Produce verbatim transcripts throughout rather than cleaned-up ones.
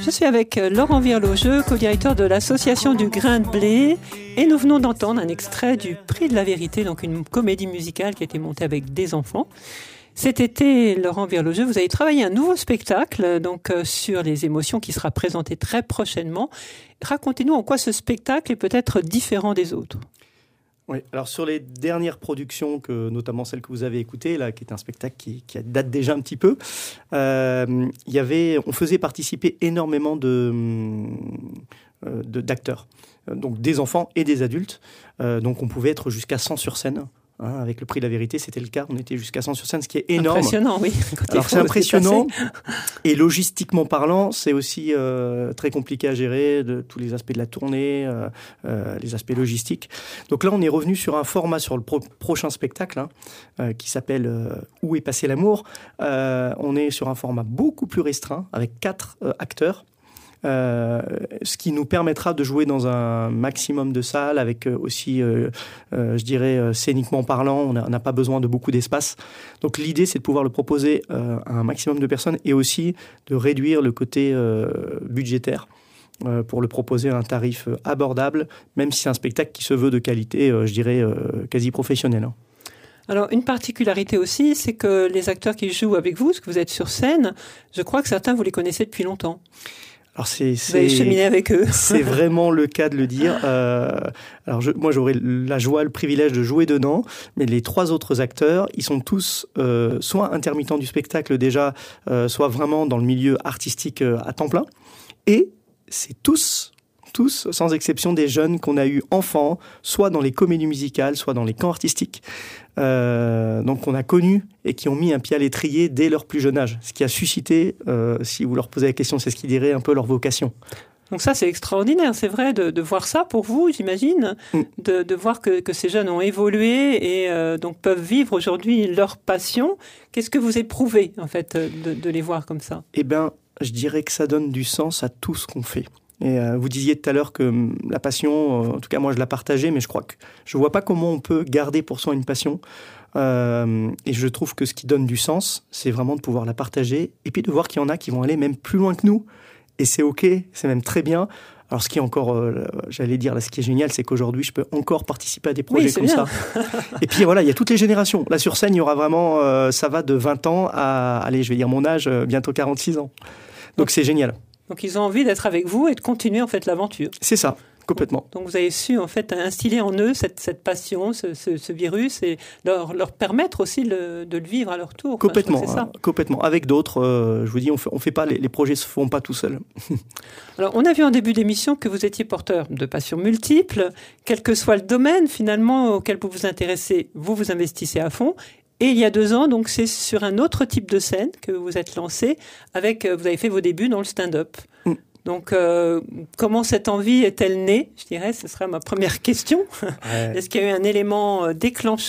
Je suis avec Laurent Virlogeux, co-directeur de l'association du Grain de Blé, et nous venons d'entendre un extrait du Prix de la Vérité, donc une comédie musicale qui a été montée avec des enfants. Cet été, Laurent Virlogeux, vous avez travaillé un nouveau spectacle donc euh, sur les émotions qui sera présenté très prochainement. Racontez-nous en quoi ce spectacle est peut-être différent des autres. Oui, alors sur les dernières productions, que, notamment celle que vous avez écoutée, là, qui est un spectacle qui, qui date déjà un petit peu, euh, il y avait, on faisait participer énormément de, euh, de, d'acteurs, donc des enfants et des adultes. Euh, donc on pouvait être jusqu'à cent sur scène. Hein, avec le Prix de la Vérité, c'était le cas. On était jusqu'à cent sur scène, ce qui est énorme. Impressionnant, oui. Alors c'est impressionnant. Et logistiquement parlant, c'est aussi euh, très compliqué à gérer, de tous les aspects de la tournée, euh, euh, les aspects logistiques. Donc là, on est revenu sur un format sur le pro- prochain spectacle hein, euh, qui s'appelle euh, Où est passé l'amour. Euh, on est sur un format beaucoup plus restreint avec quatre euh, acteurs. Euh, ce qui nous permettra de jouer dans un maximum de salles avec aussi, euh, euh, je dirais, euh, scéniquement parlant, on n'a pas besoin de beaucoup d'espace. Donc l'idée, c'est de pouvoir le proposer euh, à un maximum de personnes et aussi de réduire le côté euh, budgétaire euh, pour le proposer à un tarif abordable, même si c'est un spectacle qui se veut de qualité, euh, je dirais, euh, quasi professionnelle. Alors, une particularité aussi, c'est que les acteurs qui jouent avec vous, parce que vous êtes sur scène, je crois que certains, vous les connaissez depuis longtemps. Alors c'est, c'est, vous avez cheminé avec eux. C'est vraiment le cas de le dire. Euh, alors je, moi, j'aurais la joie, le privilège de jouer dedans, mais les trois autres acteurs, ils sont tous euh, soit intermittents du spectacle déjà, euh, soit vraiment dans le milieu artistique euh, à temps plein. Et c'est tous, tous, sans exception, des jeunes qu'on a eu enfants, soit dans les comédies musicales, soit dans les camps artistiques. Euh, donc qu'on a connus et qui ont mis un pied à l'étrier dès leur plus jeune âge. Ce qui a suscité, euh, si vous leur posez la question, c'est ce qui dirait un peu leur vocation. Donc ça, c'est extraordinaire, c'est vrai, de, de voir ça pour vous, j'imagine, mm. de, de voir que, que ces jeunes ont évolué et euh, donc peuvent vivre aujourd'hui leur passion. Qu'est-ce que vous éprouvez, en fait, de, de les voir comme ça ? Eh bien, je dirais que ça donne du sens à tout ce qu'on fait. Et euh, vous disiez tout à l'heure que la passion, euh, en tout cas moi je la partageais, mais je crois que je vois pas comment on peut garder pour soi une passion. Euh, et je trouve que ce qui donne du sens, c'est vraiment de pouvoir la partager et puis de voir qu'il y en a qui vont aller même plus loin que nous. Et c'est ok, c'est même très bien. Alors ce qui est encore, euh, j'allais dire, là, ce qui est génial, c'est qu'aujourd'hui je peux encore participer à des projets oui, comme bien. ça. Et puis voilà, il y a toutes les générations. Là sur scène, il y aura vraiment, euh, ça va de vingt ans à, allez, je vais dire mon âge, euh, bientôt quarante-six ans. Donc c'est génial. Donc ils ont envie d'être avec vous et de continuer en fait l'aventure. C'est ça, complètement. Donc vous avez su en fait instiller en eux cette, cette passion, ce, ce, ce virus et leur, leur permettre aussi le, de le vivre à leur tour. Complètement, enfin, c'est ça. Hein, complètement. Avec d'autres, euh, je vous dis, on fait, on fait pas, les, les projets se font pas tout seuls. Alors on a vu en début d'émission que vous étiez porteur de passions multiples, quel que soit le domaine finalement auquel vous vous intéressez, vous vous investissez à fond. Et il y a deux ans, donc c'est sur un autre type de scène que vous êtes lancé, avec, vous avez fait vos débuts dans le stand-up. Mm. Donc, euh, comment cette envie est-elle née ? Je dirais, ce serait ma première question. Ouais. Est-ce qu'il y a eu un élément déclencheur ?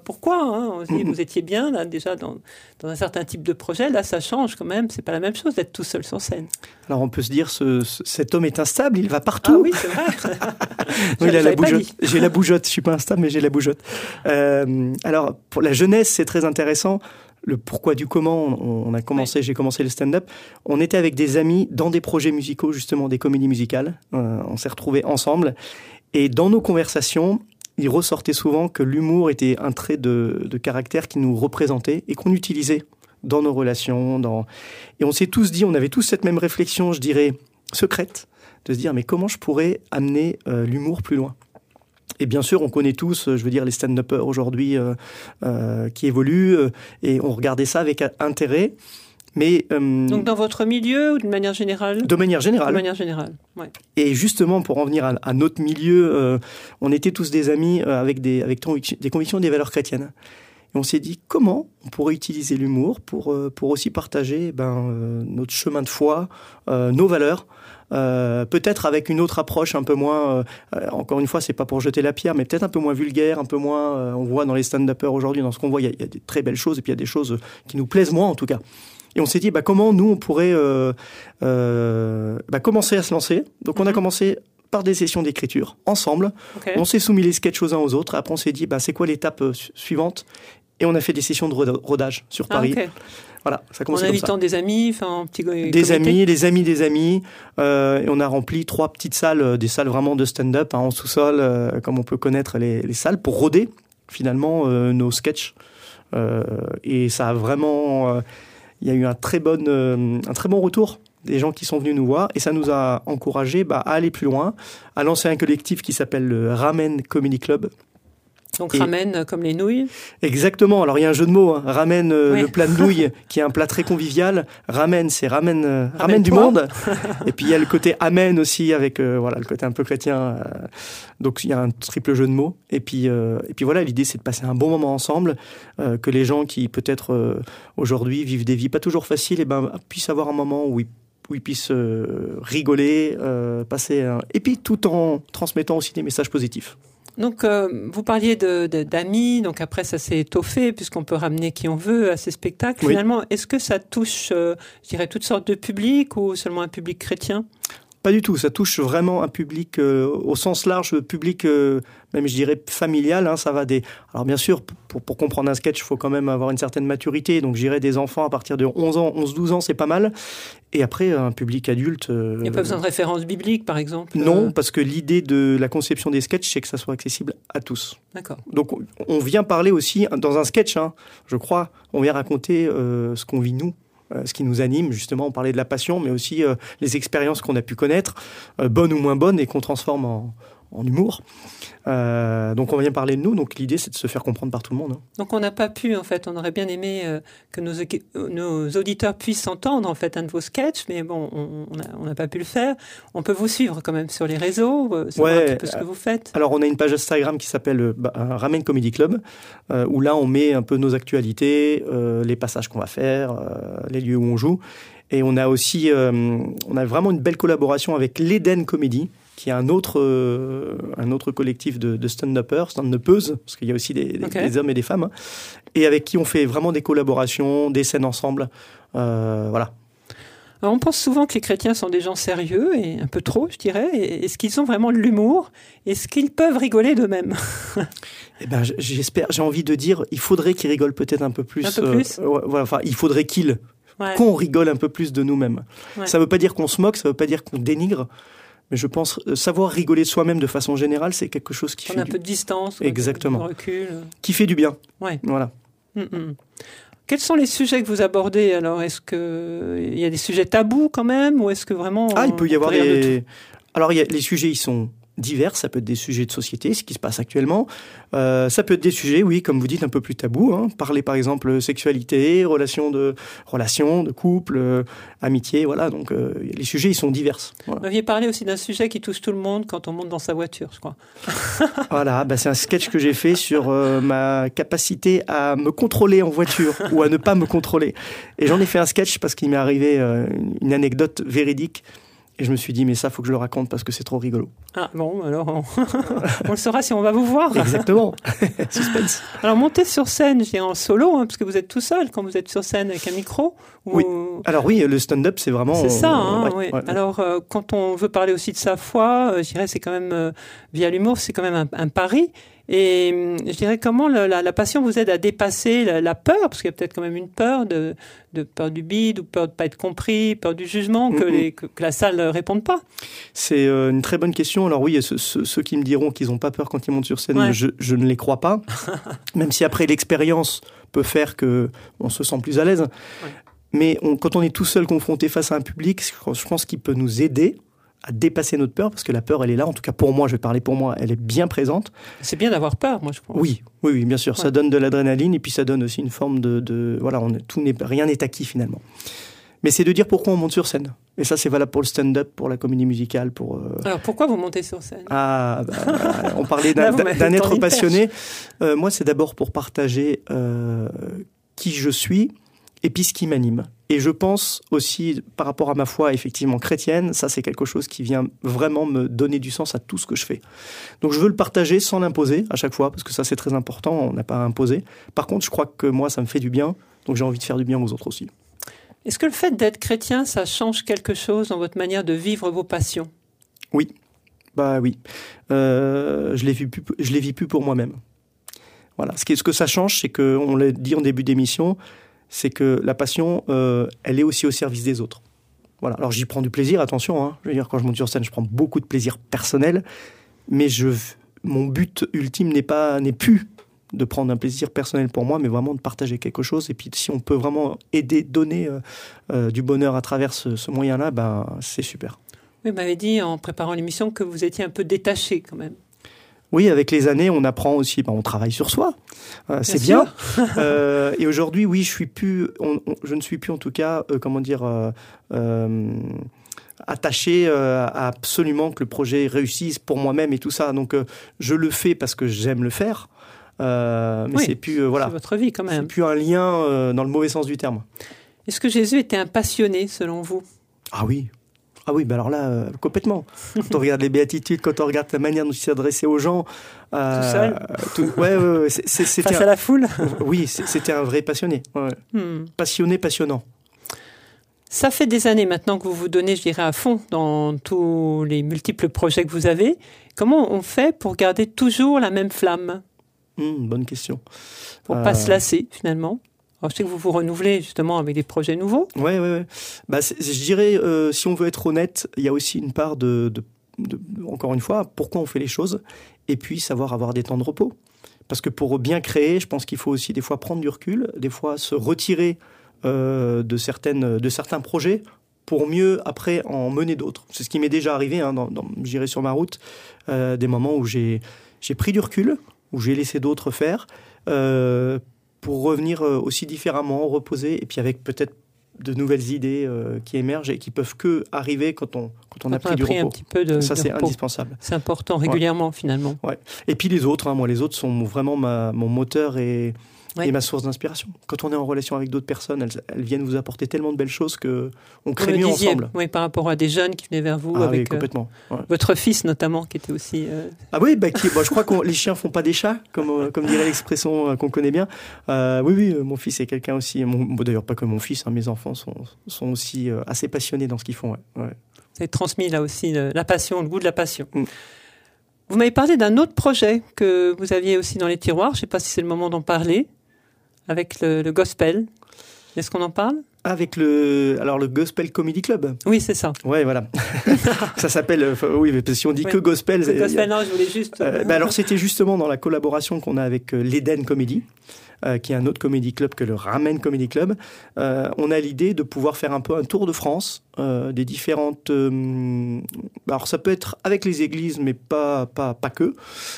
Pourquoi hein on se dit, vous étiez bien là, déjà dans, dans un certain type de projet. Là, ça change quand même. C'est pas la même chose d'être tout seul sur scène. Alors, on peut se dire, ce, ce, cet homme est instable. Il va partout. Ah oui, c'est vrai. oui, il a la bougeotte. J'ai la bougeotte. Je suis pas instable, mais j'ai la bougeotte. Euh, alors, pour la jeunesse, c'est très intéressant. Le pourquoi du comment, on a commencé, oui. J'ai commencé le stand-up. On était avec des amis dans des projets musicaux, justement des comédies musicales. Euh, on s'est retrouvés ensemble. Et dans nos conversations, il ressortait souvent que l'humour était un trait de, de caractère qui nous représentait et qu'on utilisait dans nos relations. Dans... Et on s'est tous dit, on avait tous cette même réflexion, je dirais, secrète, de se dire, mais comment je pourrais amener euh, l'humour plus loin ? Et bien sûr, on connaît tous, je veux dire, les stand-uppers aujourd'hui euh, euh, qui évoluent, euh, et on regardait ça avec intérêt. Mais, euh, donc dans votre milieu ou de manière générale ? De manière générale. De manière générale, ouais. Et justement, pour en venir à, à notre milieu, euh, on était tous des amis euh, avec, des, avec des convictions et des valeurs chrétiennes. Et on s'est dit, comment on pourrait utiliser l'humour pour, euh, pour aussi partager ben, euh, notre chemin de foi, euh, nos valeurs, Euh, peut-être avec une autre approche un peu moins, euh, encore une fois, c'est pas pour jeter la pierre, mais peut-être un peu moins vulgaire, un peu moins, euh, on voit dans les stand-uppers aujourd'hui, dans ce qu'on voit, il y, y a des très belles choses et puis il y a des choses qui nous plaisent moins en tout cas. Et on s'est dit, bah, comment nous, on pourrait euh, euh, bah, commencer à se lancer. Donc on a commencé par des sessions d'écriture, ensemble. Okay. On s'est soumis les sketchs aux uns aux autres. Après, on s'est dit, bah, c'est quoi l'étape euh, suivante ? Et on a fait des sessions de rodage sur Paris. Ah, okay. Voilà, ça commence en comme invitant ça. des amis, enfin, un petit Des comité. amis, les amis des amis, euh, et on a rempli trois petites salles, euh, des salles vraiment de stand-up, hein, en sous-sol, euh, comme on peut connaître les, les salles, pour roder finalement euh, nos sketchs. Euh, et ça a vraiment, euh, il y a eu un très bon, euh, un très bon retour des gens qui sont venus nous voir, et ça nous a encouragé bah, à aller plus loin, à lancer un collectif qui s'appelle le Ramen Comedy Club. Donc Et- ramen comme les nouilles. Exactement. Alors il y a un jeu de mots. Hein. Ramen, euh, Oui. le plat de nouilles, qui est un plat très convivial. Ramen, c'est ramen, euh, ramen, Ramen du toi. monde. Et puis il y a le côté amen aussi, avec euh, voilà le côté un peu chrétien. euh, donc il y a un triple jeu de mots. Et puis euh, et puis voilà, l'idée c'est de passer un bon moment ensemble, euh, que les gens qui peut-être euh, aujourd'hui vivent des vies pas toujours faciles, et ben puissent avoir un moment où ils où ils puissent euh, rigoler, euh, passer un... et puis tout en transmettant aussi des messages positifs. Donc, euh, vous parliez de, de- d'amis, donc après ça s'est étoffé puisqu'on peut ramener qui on veut à ces spectacles. Oui. Finalement, est-ce que ça touche, euh, je dirais, toutes sortes de publics ou seulement un public chrétien? Pas du tout, ça touche vraiment un public euh, au sens large, public euh, même je dirais familial, hein, ça va des... Alors bien sûr, pour, pour comprendre un sketch, il faut quand même avoir une certaine maturité, donc je dirais des enfants à partir de onze ans, onze douze ans, c'est pas mal. Et après, un public adulte... euh, Il n'y a pas besoin de référence biblique, par exemple? Non, euh, parce que l'idée de la conception des sketchs, c'est que ça soit accessible à tous. D'accord. Donc on- on vient parler aussi, dans un sketch, hein, je crois, on vient raconter euh, ce qu'on vit nous, euh, ce qui nous anime, justement, on parlait de la passion, mais aussi euh, les expériences qu'on a pu connaître, euh, bonnes ou moins bonnes, et qu'on transforme en, en humour. Euh, donc on vient parler de nous, donc l'idée c'est de se faire comprendre par tout le monde. hein. Donc on n'a pas pu, en fait, on aurait bien aimé euh, que nos, équi- euh, nos auditeurs puissent entendre, en fait, un de vos sketchs, mais bon, on on n'a on n'a pas pu le faire. On peut vous suivre quand même sur les réseaux, euh, savoir Ouais, un petit peu ce que vous faites. Alors on a une page Instagram qui s'appelle euh, bah, un Ramen Comedy Club, euh, où là on met un peu nos actualités, euh, les passages qu'on va faire, euh, les lieux où on joue. Et on a aussi, euh, on a vraiment une belle collaboration avec l'Eden Comedy, qui est un autre, euh, un autre collectif de, de stand-uppers, stand-uppeuses, parce qu'il y a aussi des, des- Ok. des hommes et des femmes, hein, et avec qui on fait vraiment des collaborations, des scènes ensemble. Euh, voilà. Alors, on pense souvent que les chrétiens sont des gens sérieux, et un peu trop, je dirais. Et est-ce qu'ils ont vraiment de l'humour? Est-ce qu'ils peuvent rigoler d'eux-mêmes? Eh ben, j- j'espère, j'ai envie de dire, il faudrait qu'ils rigolent peut-être un peu plus. Un peu plus euh, ouais, voilà, enfin, il faudrait qu'ils, Ouais. qu'on rigole un peu plus de nous-mêmes. Ouais. Ça ne veut pas dire qu'on se moque, ça ne veut pas dire qu'on dénigre, mais je pense euh, savoir rigoler de soi-même de façon générale, c'est quelque chose qui, Prendre fait un du, peu de distance, Exactement. de recul. qui fait du bien. Ouais. Voilà. Mm, mm. Quels sont les sujets que vous abordez alors? Est-ce qu'il y a des sujets tabous quand même, ou est-ce que vraiment Ah, il peut y on avoir rire de des... tout? Alors, il y a, les sujets, ils sont divers. Ça peut être des sujets de société, ce qui se passe actuellement. Euh, ça peut être des sujets, oui, comme vous dites, un peu plus tabous. Hein. Parler, par exemple, sexualité, relations de, relations de couple, euh, amitié, voilà. Donc, euh, les sujets, ils sont divers. Voilà. Vous m'aviez parlé aussi d'un sujet qui touche tout le monde quand on monte dans sa voiture, je crois. Voilà, bah, c'est un sketch que j'ai fait sur euh, ma capacité à me contrôler en voiture ou à ne pas me contrôler. Et j'en ai fait un sketch parce qu'il m'est arrivé euh, une anecdote véridique. Et je me suis dit, mais ça, faut que je le raconte parce que c'est trop rigolo. Ah bon, alors on, on le saura si on va vous voir. Exactement. Suspense. Alors monter sur scène, je dirais en solo, hein, parce que vous êtes tout seul quand vous êtes sur scène avec un micro. Ou... Oui. Alors oui, le stand-up, c'est vraiment... C'est ça, hein, ouais, oui. ouais. Alors, euh, quand on veut parler aussi de sa foi, euh, je dirais c'est quand même, euh, via l'humour, c'est quand même un, un pari. Et euh, je dirais comment le- la, la passion vous aide à dépasser la, la peur, parce qu'il y a peut-être quand même une peur de, de peur du bide, ou peur de pas être compris, peur du jugement, que, Mm-hmm. les, que, que la salle ne réponde pas. C'est euh, une très bonne question. Alors oui, ce- ce- ceux qui me diront qu'ils n'ont pas peur quand ils montent sur scène, Ouais. je, je ne les crois pas. Même si après l'expérience peut faire que on se sent plus à l'aise. Ouais. Mais on- quand on est tout seul confronté face à un public, je pense qu'il peut nous aider à dépasser notre peur, parce que la peur, elle est là. En tout cas, pour moi, je vais parler pour moi, elle est bien présente. C'est bien d'avoir peur, moi je pense. Oui, oui, oui, bien sûr. Ouais. Ça donne de l'adrénaline et puis ça donne aussi une forme de, de voilà, on, tout n'est rien n'est acquis finalement. Mais c'est de dire pourquoi on monte sur scène. Et ça, c'est valable pour le stand-up, pour la comédie musicale, pour. euh, Alors pourquoi vous montez sur scène? Ah, bah, on parlait Là, d'un, vous m'avez d'un être tendu une passionné. Euh, moi, c'est d'abord pour partager euh, qui je suis et puis ce qui m'anime. Et je pense aussi, par rapport à ma foi effectivement chrétienne, ça c'est quelque chose qui vient vraiment me donner du sens à tout ce que je fais. Donc je veux le partager sans l'imposer à chaque fois, parce que ça c'est très important, on n'a pas à imposer. Par contre, je crois que moi, ça me fait du bien, donc j'ai envie de faire du bien aux autres aussi. Est-ce que le fait d'être chrétien, ça change quelque chose dans votre manière de vivre vos passions? Oui, bah oui. Euh, je les vis plus, je les vis plus pour moi-même. Voilà. Ce, qui, ce que ça change, c'est que, on l'a dit en début d'émission, c'est que la passion, euh, elle est aussi au service des autres. Voilà. Alors j'y prends du plaisir, attention. Hein. Je veux dire, quand je monte sur scène, je prends beaucoup de plaisir personnel, mais je, mon but ultime n'est pas, n'est plus de prendre un plaisir personnel pour moi, mais vraiment de partager quelque chose. Et puis si on peut vraiment aider, donner euh, euh, du bonheur à travers ce, ce moyen-là, ben c'est super. Oui, vous m'avez dit en préparant l'émission que vous étiez un peu détaché quand même. Oui, avec les années, on apprend aussi, ben, on travaille sur soi, euh, c'est bien. bien. euh, et aujourd'hui, oui, je suis plus, on, on, je ne suis plus en tout cas, euh, comment dire, euh, euh, attaché euh, à absolument que le projet réussisse pour moi-même et tout ça. Donc, euh, je le fais parce que j'aime le faire, euh, mais oui, c'est plus, euh, voilà, c'est votre vie quand même. C'est plus un lien euh, dans le mauvais sens du terme. Est-ce que Jésus était un passionné selon vous ? Ah oui. Ah oui, ben alors là, euh, complètement. Quand on regarde les béatitudes, quand on regarde la manière dont il s'adressait aux gens... Euh, tout seul tout, ouais, ouais, ouais, c'est, c'est, c'était Face un, à la foule. Oui, c'était un vrai passionné. Ouais. Hmm. Passionné, passionnant. Ça fait des années maintenant que vous vous donnez, je dirais, à fond dans tous les multiples projets que vous avez. Comment on fait pour garder toujours la même flamme ? hmm, Bonne question. Pour ne euh... pas se lasser, finalement. Alors, je sais que vous vous renouvelez justement avec des projets nouveaux. Oui, oui, oui. Bah, c'est, je dirais, euh, si on veut être honnête, il y a aussi une part de, de, de, encore une fois, pourquoi on fait les choses, et puis savoir avoir des temps de repos. Parce que pour bien créer, je pense qu'il faut aussi des fois prendre du recul, des fois se retirer euh, de, certaines, de certains projets pour mieux, après, en mener d'autres. C'est ce qui m'est déjà arrivé, hein, dans, dans, je dirais sur ma route, euh, des moments où j'ai, j'ai pris du recul, où j'ai laissé d'autres faire, euh, pour revenir aussi différemment, reposer, et puis avec peut-être de nouvelles idées euh, qui émergent et qui peuvent que arriver quand on, quand on quand a pris on a du pris repos. Un petit peu de, Ça, de c'est repos. indispensable. C'est important, régulièrement, ouais. finalement. Ouais. Et puis les autres, hein, moi, les autres sont vraiment ma, mon moteur et, ouais. et ma source d'inspiration. Quand on est en relation avec d'autres personnes, elles, elles viennent vous apporter tellement de belles choses qu'on crée mieux disiez, ensemble. Oui, par rapport à des jeunes qui venaient vers vous, ah, avec oui, complètement. Euh, ouais. votre fils notamment, qui était aussi... Euh... Ah oui, bah, qui, bah, je crois que les chiens font pas des chats, comme, euh, comme dirait l'expression euh, qu'on connaît bien. Euh, oui, oui, mon fils est quelqu'un aussi, mon, bon, d'ailleurs pas que mon fils, hein, mes enfants sont, sont aussi euh, assez passionnés dans ce qu'ils font. Ouais. Ouais. Vous avez transmis là aussi le, la passion, le goût de la passion. Mm. Vous m'avez parlé d'un autre projet que vous aviez aussi dans les tiroirs, je ne sais pas si c'est le moment d'en parler, avec le, le gospel. Est-ce qu'on en parle ? Avec le, alors le Gospel Comedy Club. Oui, c'est ça. Ouais, voilà. Ça s'appelle, euh, oui, mais si on dit oui. que gospel. Le gospel, non, je voulais juste. Euh, bah alors, c'était justement dans la collaboration qu'on a avec euh, l'Eden Comedy, euh, qui est un autre comedy club que le Ramen Comedy Club. Euh, on a l'idée de pouvoir faire un peu un tour de France, euh, des différentes. Euh, alors, ça peut être avec les églises, mais pas pas pas que.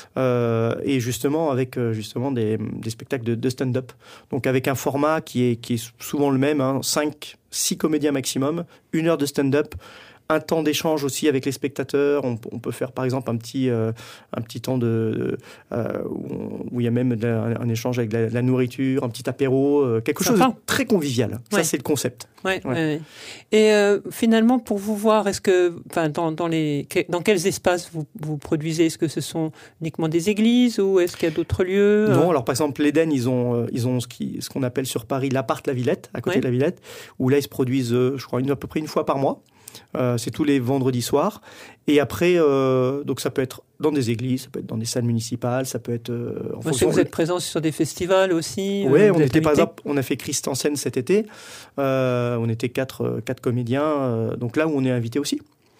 Euh, et justement avec euh, justement des, des spectacles de, de stand-up. Donc avec un format qui est qui est souvent le même, hein, cinq, six comédiens maximum, une heure de stand-up. Un temps d'échange aussi avec les spectateurs. On, on peut faire par exemple un petit, euh, un petit temps de, de, euh, où, on, où il y a même de la, un échange avec la, la nourriture, un petit apéro, euh, quelque chose de très convivial. Ouais. Ça, c'est le concept. Ouais, ouais. Ouais. Et euh, finalement, pour vous voir, est-ce que, enfin, dans, dans, les, dans quels espaces vous, vous produisez ? Est-ce que ce sont uniquement des églises ou est-ce qu'il y a d'autres lieux ? Non, alors par exemple, l'Eden, ils ont, euh, ils ont ce, qui, ce qu'on appelle sur Paris l'appart La Villette, à côté ouais. de la Villette, où là, ils se produisent, euh, je crois, une, à peu près une fois par mois. Euh, c'est tous les vendredis soirs. Et après, euh, donc ça peut être dans des églises, ça peut être dans des salles municipales, ça peut être... Euh, en Moi, fonction... Vous êtes présent sur des festivals aussi. Oui, euh, on était par exemple, on a fait Christ en scène cet été. Euh, on était quatre, quatre comédiens. Euh, donc là où on est invité aussi.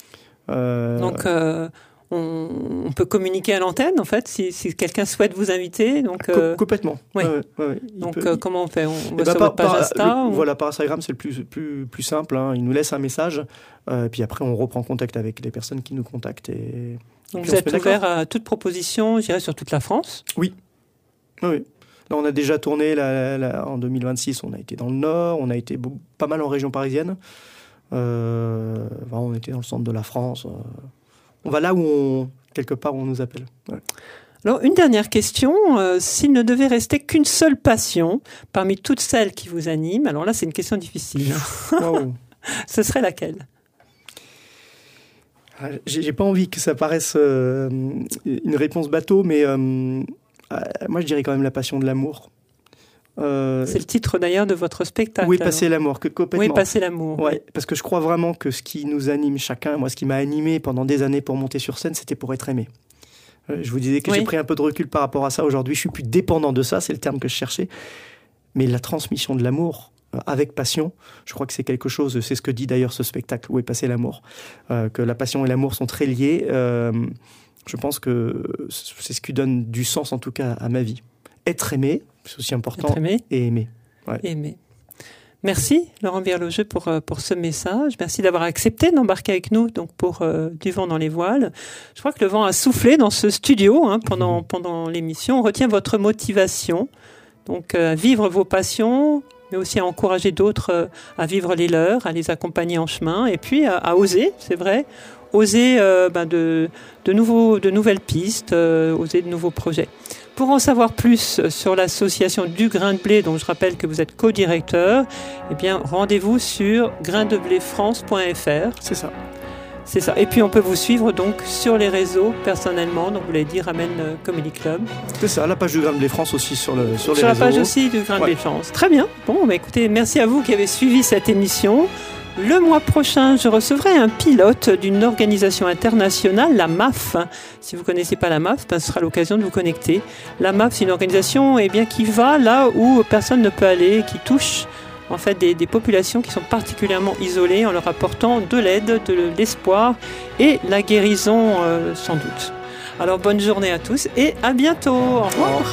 Euh... Donc euh, on, on peut communiquer à l'antenne en fait si, si quelqu'un souhaite vous inviter. Donc euh... complètement. Oui. Ouais, ouais, ouais. Donc peut, il... comment on fait? On va bah, sur par, votre page par, Insta. Le, ou... Voilà, par Instagram c'est le plus plus plus simple. Hein. Il nous laisse un message. Euh, puis après, on reprend contact avec les personnes qui nous contactent. Et, Donc et vous êtes ouvert à toute proposition, je dirais, sur toute la France ? Oui. Oui. Là, on a déjà tourné là, là, en deux mille vingt-six. On a été dans le Nord, on a été beau, pas mal en région parisienne. Euh, enfin, on était dans le centre de la France. On va là où, on, quelque part, où on nous appelle. Ouais. Alors, une dernière question. Euh, s'il ne devait rester qu'une seule passion parmi toutes celles qui vous animent, alors là, c'est une question difficile. Wow. Ce serait laquelle ? J'ai, j'ai pas envie que ça paraisse euh, une réponse bateau, mais euh, euh, moi je dirais quand même la passion de l'amour. Euh, c'est le titre d'ailleurs de votre spectacle. Oui, passer l'amour, que complètement. Oui, passer l'amour. Ouais, oui. Parce que je crois vraiment que ce qui nous anime chacun, moi ce qui m'a animé pendant des années pour monter sur scène, c'était pour être aimé. Je vous disais que oui. j'ai pris un peu de recul par rapport à ça aujourd'hui. Je suis plus dépendant de ça, c'est le terme que je cherchais. Mais la transmission de l'amour, avec passion. Je crois que c'est quelque chose, c'est ce que dit d'ailleurs ce spectacle, Où est passé l'amour, euh, que la passion et l'amour sont très liés. Euh, je pense que c'est ce qui donne du sens, en tout cas, à ma vie. Être aimé, c'est aussi important. Être aimé. Et aimer. Ouais. Aimer. Merci Laurent Birlogeux pour, pour ce message. Merci d'avoir accepté d'embarquer avec nous donc pour euh, Du vent dans les voiles. Je crois que le vent a soufflé dans ce studio hein, pendant, mmh. pendant l'émission. On retient votre motivation, donc euh, à vivre vos passions, mais aussi à encourager d'autres euh, à vivre les leurs, à les accompagner en chemin, et puis à, à oser, c'est vrai, oser euh, ben de, de, nouveaux, de nouvelles pistes, euh, oser de nouveaux projets. Pour en savoir plus sur l'association du grain de blé, dont je rappelle que vous êtes co-directeur, eh bien, rendez-vous sur grain de blé france point f r. C'est ça. C'est ça. Et puis, on peut vous suivre donc sur les réseaux personnellement. Donc, vous l'avez dit, Ramène Comedy Club. C'est ça, la page du Grain de blé France aussi sur, le, sur les sur réseaux. Sur la page aussi du Grain de blé France. Très bien. Bon, bah, écoutez, merci à vous qui avez suivi cette émission. Le mois prochain, je recevrai un pilote d'une organisation internationale, la M A F. Si vous ne connaissez pas la M A F, ben, ce sera l'occasion de vous connecter. La M A F, c'est une organisation eh bien, qui va là où personne ne peut aller, qui touche en fait, des, des populations qui sont particulièrement isolées en leur apportant de l'aide, de l'espoir et la guérison euh, sans doute. Alors bonne journée à tous et à bientôt. Au revoir.